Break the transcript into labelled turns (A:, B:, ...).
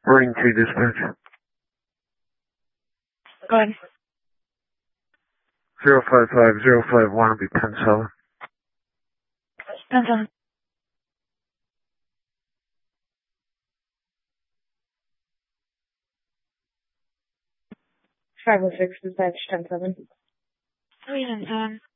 A: Ring 2 dispatch.
B: Go ahead.
A: 055-051 will be Penn 7.
B: Penn 7. 506 dispatch 10-7. 3 10-7.